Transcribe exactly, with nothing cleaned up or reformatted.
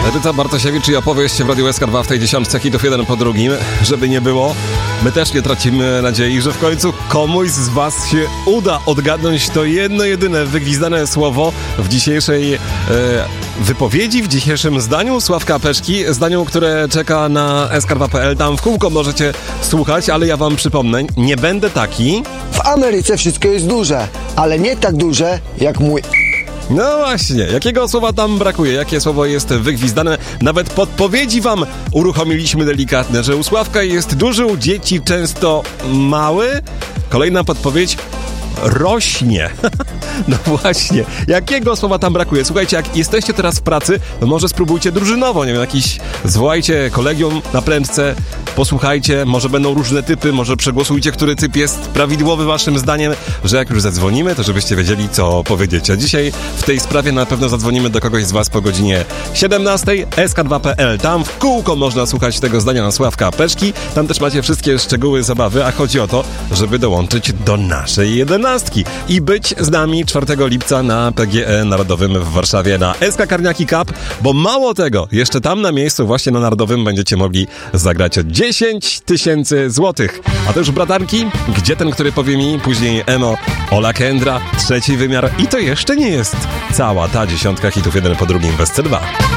Edyta Bartosiewicz i opowieść w Radiu S K dwa w tej dziesiątce hitów jeden po drugim. Żeby nie było, my też nie tracimy nadziei, że w końcu komuś z was się uda odgadnąć to jedno, jedyne wygwizdane słowo w dzisiejszej e, wypowiedzi, w dzisiejszym zdaniu Sławka Peszki, zdaniu, które czeka na S K dwa kropka p l. Tam w kółko możecie słuchać, ale ja wam przypomnę, nie będę taki. W Ameryce wszystko jest duże, ale nie tak duże jak mój... No właśnie, jakiego słowa tam brakuje? Jakie słowo jest wygwizdane? Nawet podpowiedzi wam uruchomiliśmy delikatne, że u Sławka jest duży, u dzieci często mały. Kolejna podpowiedź: rośnie. No właśnie, jakiego słowa tam brakuje? Słuchajcie, jak jesteście teraz w pracy, to może spróbujcie drużynowo, nie wiem, jakiś, zwołajcie kolegium na prędce, posłuchajcie, może będą różne typy, może przegłosujcie, który typ jest prawidłowy waszym zdaniem, że jak już zadzwonimy, to żebyście wiedzieli, co powiedzieć. A dzisiaj w tej sprawie na pewno zadzwonimy do kogoś z was po godzinie siedemnastej, S K dwa kropka p l. Tam w kółko można słuchać tego zdania na Sławka Peszki. Tam też macie wszystkie szczegóły zabawy, a chodzi o to, żeby dołączyć do naszej jedenastki i być z nami czwartego lipca na P G E Narodowym w Warszawie na S K Karniaki Cup, bo mało tego, jeszcze tam na miejscu właśnie na Narodowym będziecie mogli zagrać o dziesięć tysięcy złotych. A to już bratanki, gdzie ten, który powie mi, później Emo, Ola Kendra, trzeci wymiar i to jeszcze nie jest cała ta dziesiątka hitów jeden po drugim w S C dwa.